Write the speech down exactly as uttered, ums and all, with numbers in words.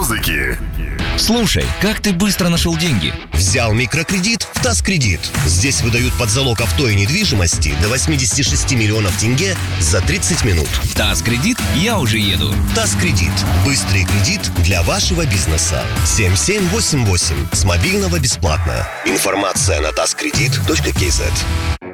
музыки. Слушай, как ты быстро нашел деньги? Взял микрокредит в ТАСКредит. Здесь выдают под залог авто и недвижимости до восемьдесят шесть миллионов тенге за тридцать минут. В ТАСКредит я уже еду. ТАСКредит. Быстрый кредит для вашего бизнеса. семь семь восемь восемь. С мобильного бесплатно. Информация на таскредит точка кей зет.